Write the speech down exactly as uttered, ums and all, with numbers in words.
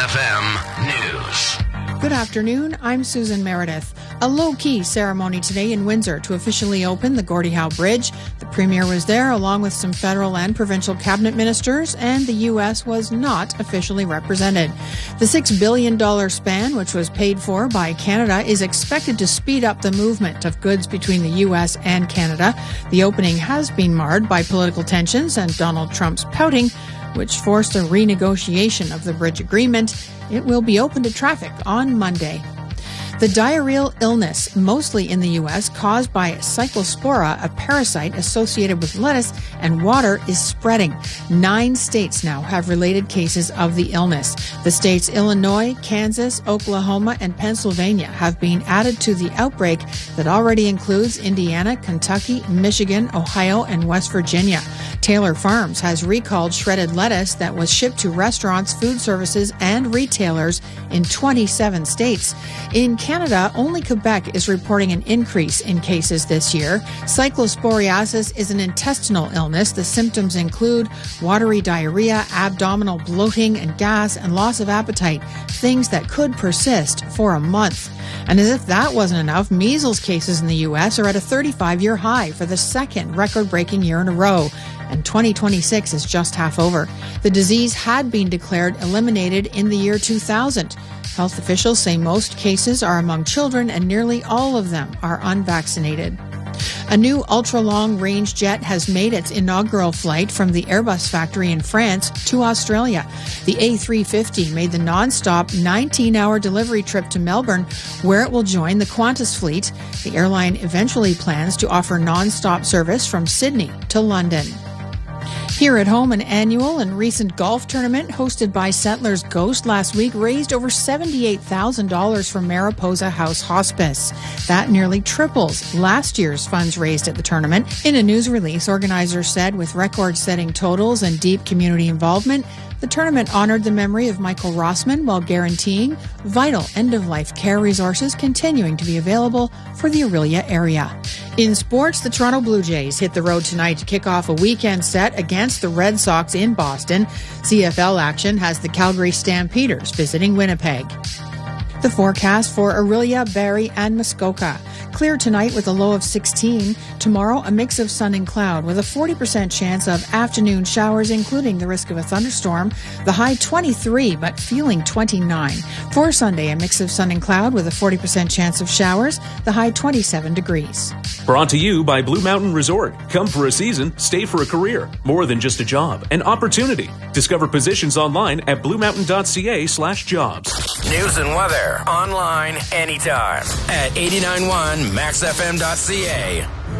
F M News. Good afternoon, I'm Susan Meredith. A low-key ceremony today in Windsor to officially open the Gordie Howe Bridge. The Premier was there along with some federal and provincial cabinet ministers, and the U S was not officially represented. The six billion dollars span, which was paid for by Canada, is expected to speed up the movement of goods between the U S and Canada. The opening has been marred by political tensions and Donald Trump's pouting, which forced a renegotiation of the bridge agreement. It will be open to traffic on Monday. The diarrheal illness, mostly in the U S, caused by Cyclospora, a parasite associated with lettuce and water, is spreading. Nine states now have related cases of the illness. The states Illinois, Kansas, Oklahoma, and Pennsylvania have been added to the outbreak that already includes Indiana, Kentucky, Michigan, Ohio, and West Virginia. Taylor Farms has recalled shredded lettuce that was shipped to restaurants, food services, and retailers in twenty-seven states. In Canada, only Quebec is reporting an increase in cases this year. Cyclosporiasis is an intestinal illness. The symptoms include watery diarrhea, abdominal bloating and gas, and loss of appetite, things that could persist for a month. And as if that wasn't enough, measles cases in the U S are at a thirty-five-year high for the second record-breaking year in a row, and twenty twenty-six is just half over. The disease had been declared eliminated in the year two thousand. Health officials say most cases are among children and nearly all of them are unvaccinated. A new ultra-long-range jet has made its inaugural flight from the Airbus factory in France to Australia. The A three fifty made the non-stop nineteen-hour delivery trip to Melbourne, where it will join the Qantas fleet. The airline eventually plans to offer non-stop service from Sydney to London. Here at home, an annual and recent golf tournament hosted by Settlers Ghost last week raised over seventy-eight thousand dollars for Mariposa House Hospice. That nearly triples last year's funds raised at the tournament. In a news release, organizers said with record-setting totals and deep community involvement, the tournament honored the memory of Michael Rossman while guaranteeing vital end-of-life care resources continuing to be available for the Orillia area. In sports, the Toronto Blue Jays hit the road tonight to kick off a weekend set against the Red Sox in Boston. C F L action has the Calgary Stampeders visiting Winnipeg. The forecast for Orillia, Barrie, and Muskoka. Clear tonight with a low of sixteen. Tomorrow, a mix of sun and cloud with a forty percent chance of afternoon showers, including the risk of a thunderstorm. The high twenty-three, but feeling twenty-nine. For Sunday, a mix of sun and cloud with a forty percent chance of showers. The high twenty-seven degrees. Brought to you by Blue Mountain Resort. Come for a season, stay for a career. More than just a job, an opportunity. Discover positions online at bluemountain.ca slash jobs. News and weather online anytime at eighty-nine point one max f m dot c a.